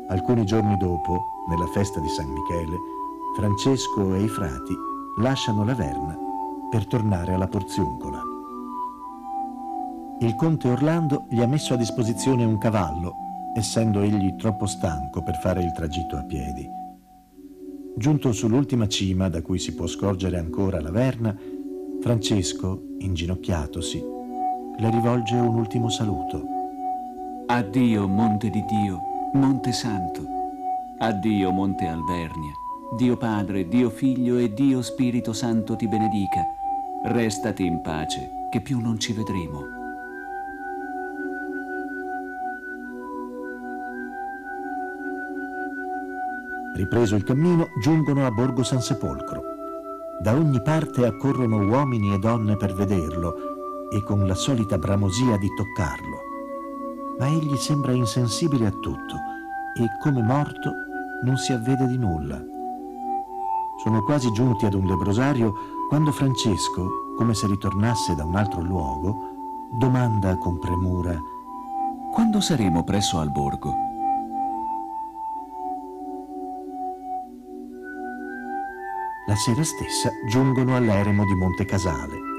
Alcuni giorni dopo, nella festa di San Michele, Francesco e i frati lasciano Laverna per tornare alla Porziuncola. Il conte Orlando gli ha messo a disposizione un cavallo, essendo egli troppo stanco per fare il tragitto a piedi. Giunto sull'ultima cima da cui si può scorgere ancora Laverna, Francesco, inginocchiatosi, le rivolge un ultimo saluto. Addio, Monte di Dio, Monte Santo. Addio, Monte Alvernia. Dio Padre, Dio Figlio e Dio Spirito Santo ti benedica. Restati in pace, che più non ci vedremo. Ripreso il cammino, giungono a Borgo San Sepolcro. Da ogni parte accorrono uomini e donne per vederlo e con la solita bramosia di toccarlo. Ma egli sembra insensibile a tutto e, come morto, non si avvede di nulla. Sono quasi giunti ad un lebbrosario quando Francesco, come se ritornasse da un altro luogo, domanda con premura: Quando saremo presso al borgo? La sera stessa giungono all'eremo di Monte Casale.